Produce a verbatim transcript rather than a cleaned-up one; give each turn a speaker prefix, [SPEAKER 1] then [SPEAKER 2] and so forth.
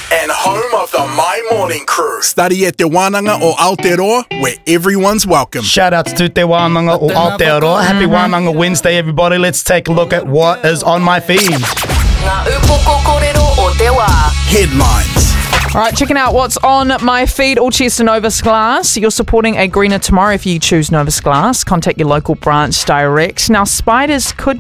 [SPEAKER 1] and home of the My Morning Crew.
[SPEAKER 2] Study at Te Wānanga o Aotearoa, where everyone's welcome.
[SPEAKER 3] Shout outs to Te Wānanga o Aotearoa. Happy Wānanga Wednesday, everybody. Let's take a look at what is on my feed.
[SPEAKER 4] Ngā upoko kōrero o te wā.
[SPEAKER 2] Headlines.
[SPEAKER 5] All right, checking out what's on my feed. All cheers to Novus Glass. You're supporting a greener tomorrow if you choose Novus Glass. Contact your local branch direct. Now, spiders could